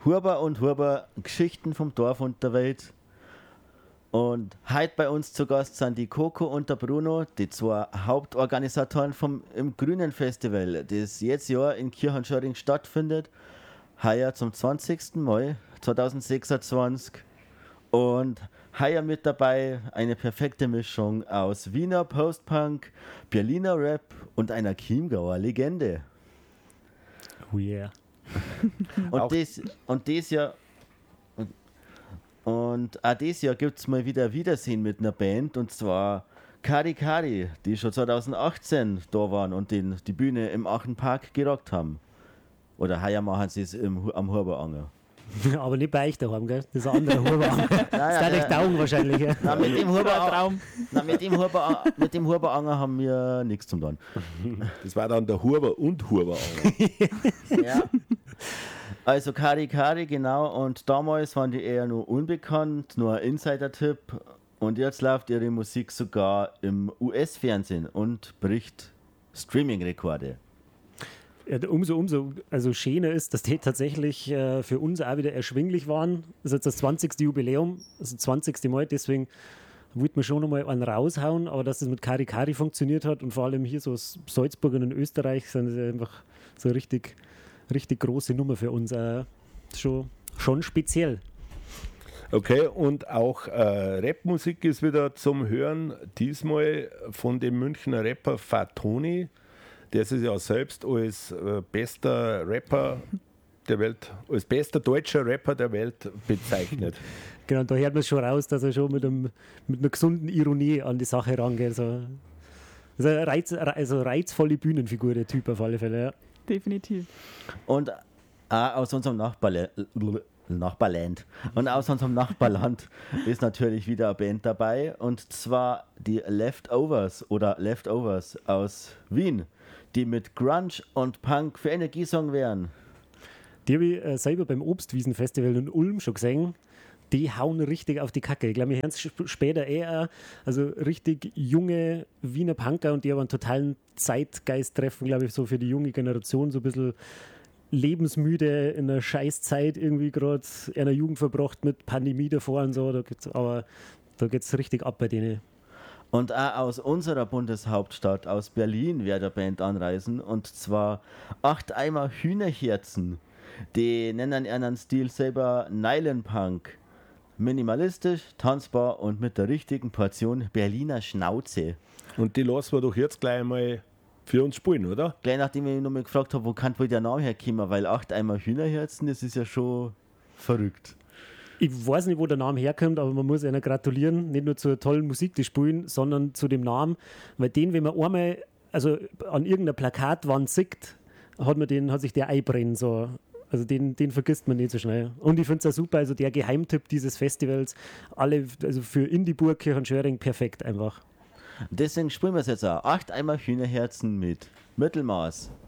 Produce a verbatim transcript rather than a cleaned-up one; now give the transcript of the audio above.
Huber und Huber, Geschichten vom Dorf und der Welt. Und heute bei uns zu Gast sind die Coco und der Bruno, die zwei Hauptorganisatoren vom im Grünen Festival, das jetzt Jahr in Kirchenschöring stattfindet. Heuer zum zwanzigsten Mal zweitausendsechsundzwanzig. Und heuer mit dabei eine perfekte Mischung aus Wiener Postpunk, Berliner Rap und einer Chiemgauer Legende. Oh yeah. Und das, und das Jahr und, und auch dieses Jahr gibt es mal wieder ein Wiedersehen mit einer Band, und zwar Kari Kari, die schon zweitausendachtzehn da waren und den, die Bühne im Achenpark gerockt haben. Oder heuer machen sie es im, am Huberanger. Aber nicht bei euch daheim, gell? Das ist ein anderer Huberanger. Das hat euch Daumen wahrscheinlich. Ja. Nein, mit dem Huberanger, nein, mit dem Huberanger, mit dem Huberanger haben wir nichts zum tun. Das war dann der Huber und Huberanger. Ja. Also Kari Kari, genau. Und damals waren die eher nur unbekannt, nur ein Insider-Tipp. Und jetzt läuft ihre Musik sogar im U S-Fernsehen und bricht Streaming-Rekorde. Ja, umso, umso also schöner ist, dass die tatsächlich äh, für uns auch wieder erschwinglich waren. Das ist jetzt das zwanzigste Jubiläum, also zwanzigste Mal, deswegen wollte man schon nochmal einen raushauen, aber dass das mit Kari Kari funktioniert hat und vor allem hier so aus Salzburg und in Österreich sind das ja einfach so eine richtig, richtig große Nummer für uns. Äh, schon, schon speziell. Okay, und auch äh, Rapmusik ist wieder zum Hören, diesmal von dem Münchner Rapper Fatoni, der sich ja selbst als äh, bester Rapper der Welt, als bester deutscher Rapper der Welt bezeichnet. Genau, da hört man schon raus, dass er schon mit, einem, mit einer gesunden Ironie an die Sache rangeht. Also, also, eine reiz, also reizvolle Bühnenfigur, der Typ auf alle Fälle. Ja. Definitiv. Und auch aus unserem Nachbarle Nachbarland. Und aus unserem Nachbarland ist natürlich wieder eine Band dabei, und zwar die Leftovers oder Leftovers aus Wien, die mit Grunge und Punk für Energie sorgen werden. Die habe ich äh, selber beim Obstwiesenfestival in Ulm schon gesehen. Die hauen richtig auf die Kacke. Ich glaube, wir hören es sp- später eher, also richtig junge Wiener Punker, und die haben einen totalen Zeitgeist treffen, glaube ich, so für die junge Generation, so ein bisschen lebensmüde in einer Scheißzeit irgendwie gerade in der Jugend verbracht mit Pandemie davor und so. Da gibt's, aber da geht es richtig ab bei denen. Und auch aus unserer Bundeshauptstadt, aus Berlin, wird der Band anreisen, und zwar acht Eimer Hühnerherzen. Die nennen ihren Stil selber Nylon Punk. Minimalistisch, tanzbar und mit der richtigen Portion Berliner Schnauze. Und die lassen wir doch jetzt gleich mal für uns spielen, oder? Gleich nachdem ich nochmal gefragt habe, wo kann wohl der Name herkommen, weil acht Eimer Hühnerherzen, das ist ja schon verrückt. Ich weiß nicht, wo der Name herkommt, aber man muss ihnen gratulieren, nicht nur zur tollen Musik, die spielen, sondern zu dem Namen, weil den, wenn man einmal also an irgendeiner Plakatwand sieht, hat, man den, hat sich der einbrennen so. Also den, den vergisst man nicht so schnell. Und ich finde es auch super, also der Geheimtipp dieses Festivals, alle, also für Indieburg, Kirchenschöring, perfekt einfach. Deswegen spielen wir es jetzt auch. Acht Eimer Hühnerherzen mit Mittelmaß.